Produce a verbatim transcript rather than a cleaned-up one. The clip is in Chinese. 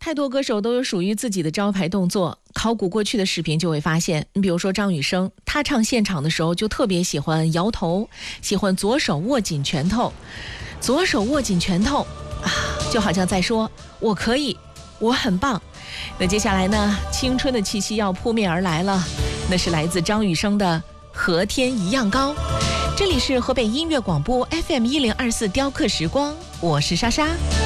太多歌手都有属于自己的招牌动作。考古过去的视频就会发现，你比如说张雨生，他唱现场的时候就特别喜欢摇头，喜欢左手握紧拳头，左手握紧拳头啊，就好像在说我可以，我很棒。那接下来呢，青春的气息要扑面而来了，那是来自张雨生的和天一样高。这里是河北音乐广播 F M 一零二四雕刻时光，我是莎莎。